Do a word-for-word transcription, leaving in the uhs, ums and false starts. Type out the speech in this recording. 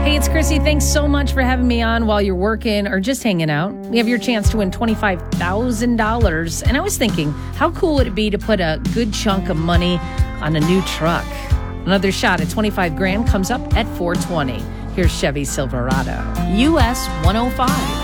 Hey, it's Chrissy. Thanks so much for having me on while you're working or just hanging out. We have your chance to win twenty-five thousand dollars. And I was thinking, how cool would it be to put a good chunk of money on a new truck? Another shot at twenty-five grand comes up at four twenty. Here's Chevy Silverado. U S one oh five.